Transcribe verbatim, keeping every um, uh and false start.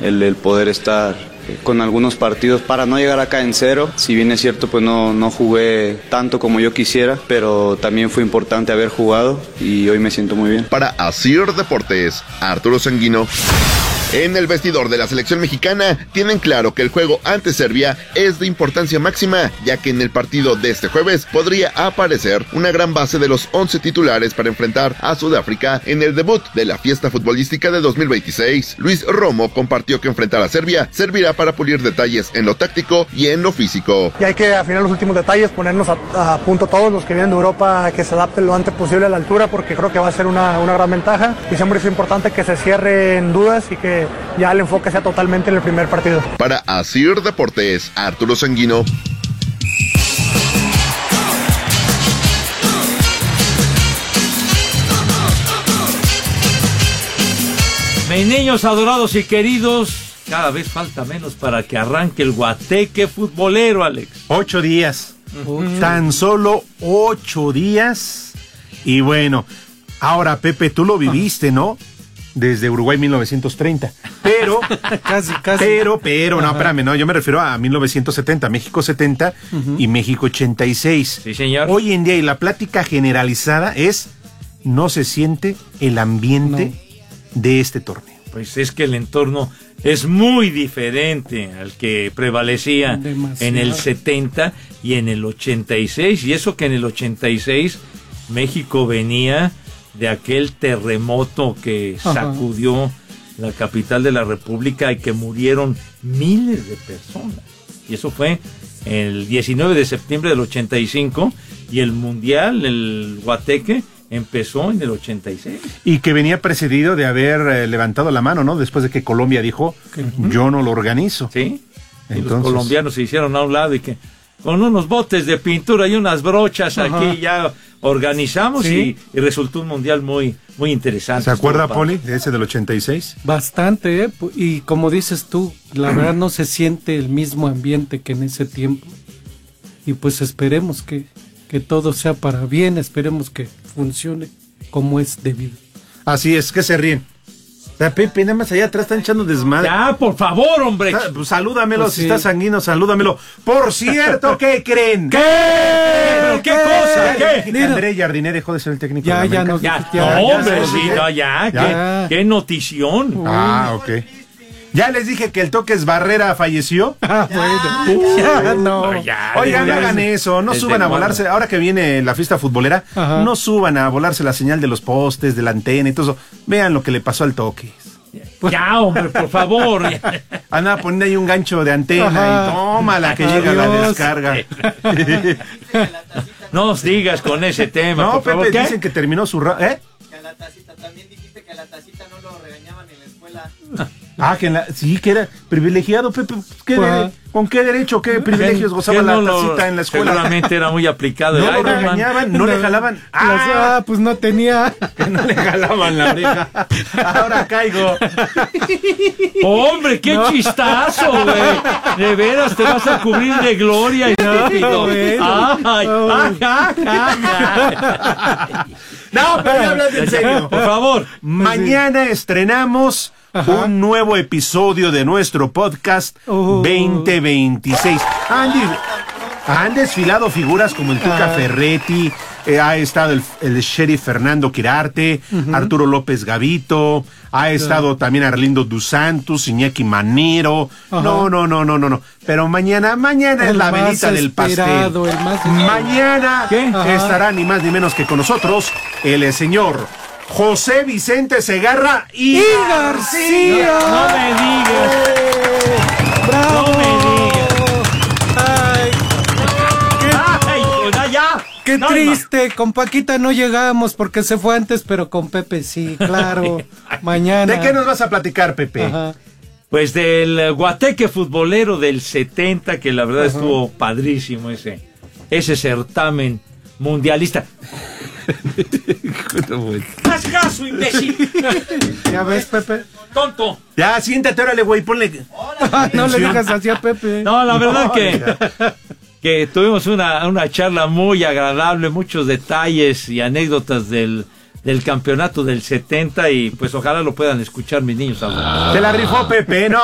el, el poder estar con algunos partidos para no llegar acá en cero. Si bien es cierto, pues no, no jugué tanto como yo quisiera, pero también fue importante haber jugado y hoy me siento muy bien. Para Asir Deportes, Arturo Sanguino. En el vestidor de la selección mexicana tienen claro que el juego ante Serbia es de importancia máxima, ya que en el partido de este jueves podría aparecer una gran base de los once titulares para enfrentar a Sudáfrica en el debut de la fiesta futbolística de dos mil veintiséis. Luis Romo compartió que enfrentar a Serbia servirá para pulir detalles en lo táctico y en lo físico. Y hay que afinar los últimos detalles, ponernos a, a punto todos los que vienen de Europa, que se adapten lo antes posible a la altura, porque creo que va a ser una, una gran ventaja, y siempre es importante que se cierren dudas y que ya el enfoque sea totalmente en el primer partido. Para Asir Deportes, Arturo Sanguino. Mis niños adorados y queridos, cada vez falta menos para que arranque el guateque futbolero, Alex. Ocho días. Uh-huh. Tan solo ocho días. Y bueno, ahora, Pepe, tú lo viviste, ¿no? Desde Uruguay mil novecientos treinta. Pero, casi, casi. Pero, pero, no, espérame, no, yo me refiero a mil novecientos setenta, México setenta uh-huh. y México ochenta y seis. Sí, señor. Hoy en día, y la plática generalizada es, no se siente el ambiente no. de este torneo. Pues es que el entorno es muy diferente al que prevalecía Demasiado. en el setenta y en el ochenta y seis. Y eso que en el ochenta y seis México venía de aquel terremoto que Ajá. sacudió la capital de la República y que murieron miles de personas. Y eso fue el diecinueve de septiembre del ochenta y cinco, y el Mundial, el Guateque, empezó en el ochenta y seis. Y que venía precedido de haber eh, levantado la mano, ¿no? Después de que Colombia dijo, uh-huh. yo no lo organizo. Sí, Entonces... y los colombianos se hicieron a un lado y que con unos botes de pintura y unas brochas Ajá. aquí ya organizamos ¿Sí? y, y resultó un mundial muy muy interesante. ¿Se acuerda, Poli, de ese del ochenta y seis? Bastante, ¿eh? Y como dices tú, la verdad no se siente el mismo ambiente que en ese tiempo. Y pues esperemos que, que todo sea para bien, esperemos que funcione como es debido. Así es, que se ríen. La Pepe, nada más allá atrás están echando desmadre. Ya, por favor, hombre. Sa- pues salúdamelo, pues si sí. está Sanguino, salúdamelo. Por cierto, ¿qué creen? ¿Qué? ¿Pero qué, ¿Qué cosa? ¿Qué? Que André Jardiné dejó de ser el técnico ya, de ya, América. no, ya, ya, no, ya, hombre, ya, sí, ya, no, ya, ya. ¿Qué, qué notición? Ah, ok. Ya les dije que el Toques Barrera falleció. Ah, bueno. Uh, ya, no. no ya, Oigan, no hagan eso, no suban a volarse. Bueno. Ahora que viene la fiesta futbolera, Ajá. no suban a volarse la señal de los postes, de la antena y todo eso. Vean lo que le pasó al Toques. Ya, hombre, por favor. Anda, ponen ahí un gancho de antena Ajá. y tómala que Adiós. llega la descarga. No os digas con ese tema, no, por Pepe, favor. ¿Qué? Dicen que terminó su... Ra- ¿Eh? Que a la tacita, también dijiste que a la tacita no lo regañaban en la escuela. Ah, que en la, sí, que era privilegiado, Pepe. ¿Qué de, ¿Con qué derecho, qué privilegios gozaba no la tacita lo, en la escuela? Seguramente era muy aplicado. No lo regañaban, no, no le jalaban. Ah, ah, pues no tenía. Que no le jalaban la oreja. Ahora caigo. Hombre, qué no. chistazo, güey. De veras te vas a cubrir de gloria y rápido. No, ay, ay, ay, ay. No, pero ya hablas en serio. Por favor. Mañana estrenamos Ajá. un nuevo episodio de nuestro podcast uh. veinte veintiséis. Andy, han desfilado figuras como el Tuca uh. Ferretti, eh, ha estado el, el sheriff Fernando Quirarte, uh-huh. Arturo López Gavito, ha estado uh. también Arlindo Dos Santos, Iñaki Manero. Uh-huh. No, no, no, no, no, no. Pero mañana, mañana el es la velita del pastel. Mañana ¿Qué? estará ni más ni menos que con nosotros el señor José Vicente Segarra y, y García. No, no me digas. ¡Eh! ¡Bravo! No me digas. Ay, qué, Ay, pues ya. qué no, triste. No. Con Paquita no llegamos porque se fue antes, pero con Pepe sí, claro. Mañana. ¿De qué nos vas a platicar, Pepe? Ajá. Pues del guateque futbolero del setenta, que la verdad Ajá. estuvo padrísimo ese, ese certamen mundialista. ¡Haz caso, imbécil! ¿Ya ves, Pepe? ¡Tonto! Ya, siéntate, órale, güey, ponle... No le digas así a Pepe. No, la verdad no, que, que tuvimos una, una charla muy agradable, muchos detalles y anécdotas del, del campeonato del setenta y pues ojalá lo puedan escuchar mis niños ahora. Se la rifó Pepe, ¿no?